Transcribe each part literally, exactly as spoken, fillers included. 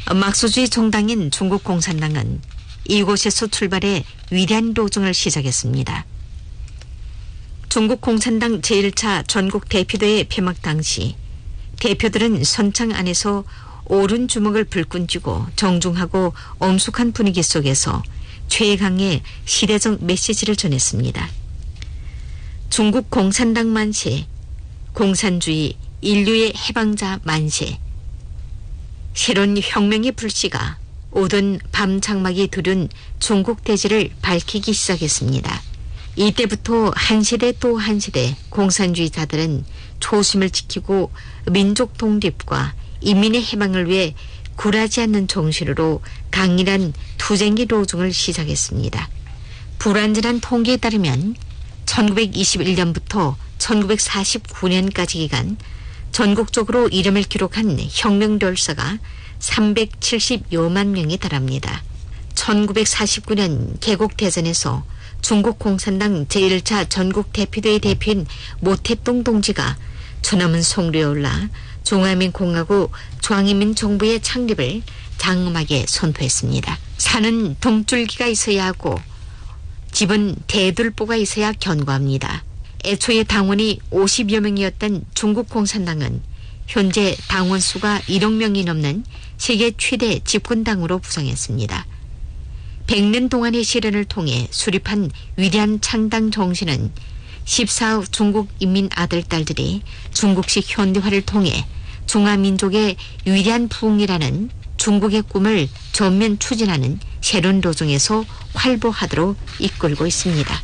막소주의 정당인 중국 공산당은 이곳에서 출발해 위대한 로정을 시작했습니다. 중국 공산당 제일 차 전국 대표대회 폐막 당시 대표들은 선창 안에서 오른 주먹을 불끈 쥐고 정중하고 엄숙한 분위기 속에서 최강의 시대적 메시지를 전했습니다. 중국 공산당 만세, 공산주의 인류의 해방자 만세. 새로운 혁명의 불씨가 오던 밤 장막이 두른 중국 대지를 밝히기 시작했습니다. 이때부터 한 세대 또 한 세대 공산주의자들은 초심을 지키고 민족 독립과 인민의 해방을 위해 굴하지 않는 정신으로 강인한 투쟁의 로정을 시작했습니다. 불완전한 통계에 따르면 천구백이십일 년부터 천구백사십구 년까지 기간 전국적으로 이름을 기록한 혁명鬥사가 삼백칠십여만 명에 달합니다. 천구백사십구 년 개국대전에서 중국 공산당 제일 차 전국 대표대회 대표인 모택동 동지가 천안문 송로에 올라 중화민공화국 중앙인민정부의 창립을 장엄하게 선포했습니다. 산은 동줄기가 있어야 하고 집은 대들보가 있어야 견고합니다. 애초에 당원이 오십여 명이었던 중국 공산당은 현재 당원 수가 일억 명이 넘는 세계 최대 집권당으로 부상했습니다. 백 년 동안의 시련을 통해 수립한 위대한 창당 정신은 십사억 중국 인민 아들 딸들이 중국식 현대화를 통해 중화민족의 위대한 부흥이라는 중국의 꿈을 전면 추진하는 새로운 로정에서 활보하도록 이끌고 있습니다.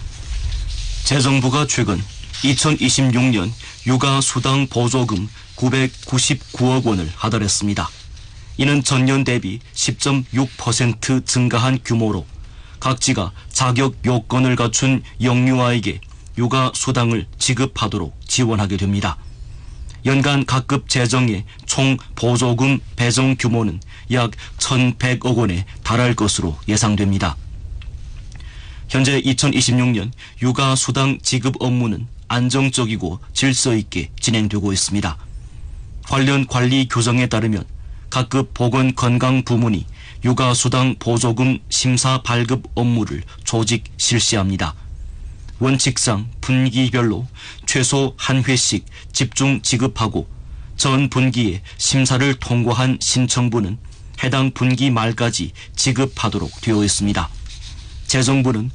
재정부가 최근 이천이십육 년 육아수당 보조금 구백구십구억 원을 하달했습니다. 이는 전년 대비 십 점 육 퍼센트 증가한 규모로 각지가 자격 요건을 갖춘 영유아에게 육아수당을 지급하도록 지원하게 됩니다. 연간 각급 재정의 총 보조금 배정 규모는 약 천백억 원에 달할 것으로 예상됩니다. 현재 이천이십육 년 육아수당 지급 업무는 안정적이고 질서 있게 진행되고 있습니다. 관련 관리 규정에 따르면 각급 보건건강부문이 육아수당 보조금 심사 발급 업무를 조직 실시합니다. 원칙상 분기별로 최소 한 회씩 집중 지급하고 전 분기에 심사를 통과한 신청분은 해당 분기 말까지 지급하도록 되어 있습니다. 재정부는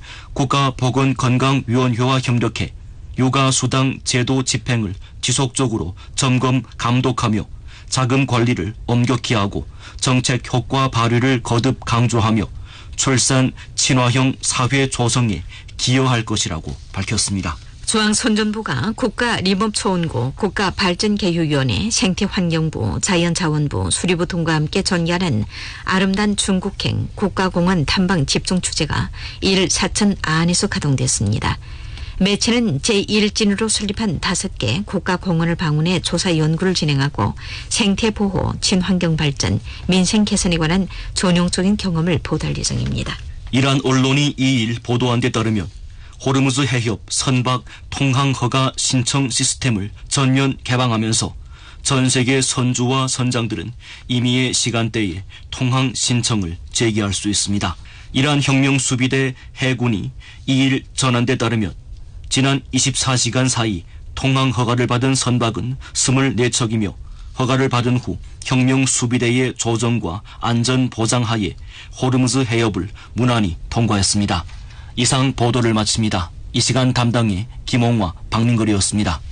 국가보건건강위원회와 협력해 육아수당 제도 집행을 지속적으로 점검 감독하며 자금 관리를 엄격히 하고 정책 효과 발휘를 거듭 강조하며 출산 친화형 사회 조성에 기여할 것이라고 밝혔습니다. 중앙선전부가 국가리법초원고, 국가발전개혁위원회, 생태환경부, 자연자원부, 수리부 등과 함께 전개하는 아름다운 중국행 국가공원 탐방 집중축제가 이일 사천 안에서 가동됐습니다. 매체는 제일 진으로 설립한 다섯 개 국가공원을 방문해 조사 연구를 진행하고 생태보호, 친환경발전, 민생개선에 관한 전용적인 경험을 보도할 예정입니다. 이란 언론이 이일 보도한 데 따르면 호르무즈 해협 선박 통항허가 신청 시스템을 전면 개방하면서 전 세계 선주와 선장들은 임의의 시간대에 통항 신청을 제기할 수 있습니다. 이란 혁명수비대 해군이 이일 전한 데 따르면 지난 이십사 시간 사이 통항 허가를 받은 선박은 이십사 척이며 허가를 받은 후 혁명수비대의 조정과 안전보장하에 호르무즈 해협을 무난히 통과했습니다. 이상 보도를 마칩니다. 이 시간 담당의 김홍화, 박민걸이었습니다.